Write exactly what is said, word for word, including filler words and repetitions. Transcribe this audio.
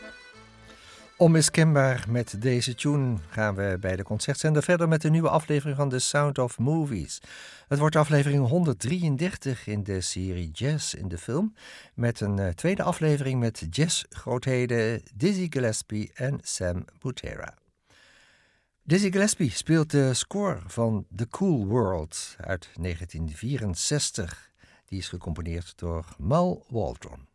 Onmiskenbaar met deze tune gaan we bij de concertzender verder met een nieuwe aflevering van The Sound of Movies. Het wordt aflevering honderddrieëndertig in de serie Jazz in de film, met een uh, tweede aflevering met jazzgrootheden Dizzy Gillespie en Sam Butera. Dizzy Gillespie speelt de score van The Cool World uit negentien vierenzestig. Die is gecomponeerd door Mal Waldron.